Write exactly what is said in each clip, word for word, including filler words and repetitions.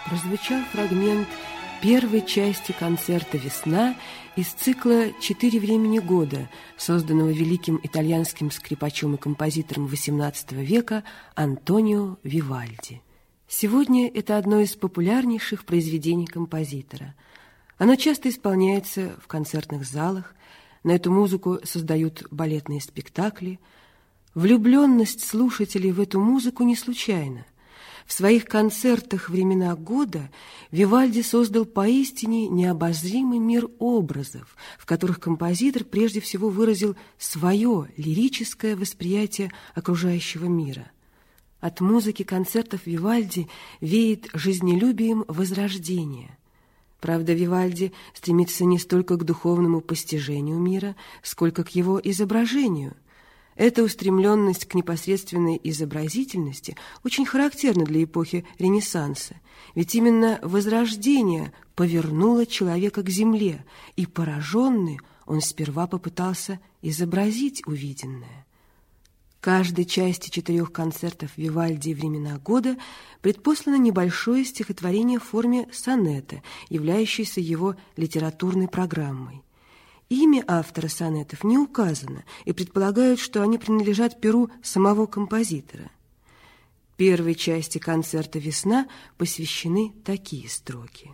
прозвучал фрагмент первой части концерта «Весна» из цикла «Четыре времени года», созданного великим итальянским скрипачом и композитором восемнадцатого века Антонио Вивальди. Сегодня это одно из популярнейших произведений композитора. Оно часто исполняется в концертных залах, на эту музыку создают балетные спектакли. Влюбленность слушателей в эту музыку не случайна. В своих концертах «Времена года» Вивальди создал поистине необозримый мир образов, в которых композитор прежде всего выразил свое лирическое восприятие окружающего мира. От музыки концертов Вивальди веет жизнелюбием возрождения. Правда, Вивальди стремится не столько к духовному постижению мира, сколько к его изображению. Эта устремленность к непосредственной изобразительности очень характерна для эпохи Ренессанса, ведь именно возрождение повернуло человека к земле, и, пораженный, он сперва попытался изобразить увиденное. Каждой части четырех концертов Вивальди «Времена года» предпослано небольшое стихотворение в форме сонета, являющееся его литературной программой. Имя автора сонетов не указано, и предполагают, что они принадлежат перу самого композитора. Первой части концерта «Весна» посвящены такие строки.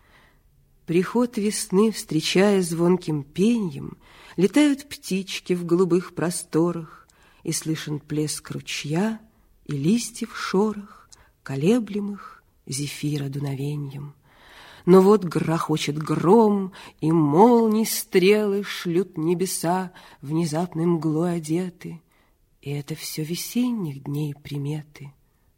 «Приход весны, встречая звонким пеньем, летают птички в голубых просторах, и слышен плеск ручья и листьев шорох, колеблемых зефира дуновеньем. Но вот грохочет гром, и молнии стрелы шлют небеса, внезапной мглой одеты, и это все весенних дней приметы.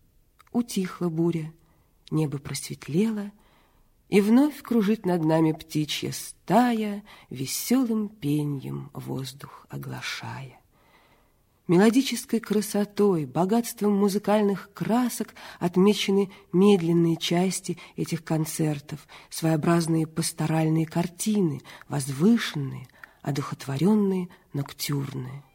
Утихла буря, небо просветлело, и вновь кружит над нами птичья стая, веселым пеньем воздух оглашая. Мелодической красотой, богатством музыкальных красок отмечены медленные части этих концертов, своеобразные пасторальные картины, возвышенные, одухотворенные, ноктюрные.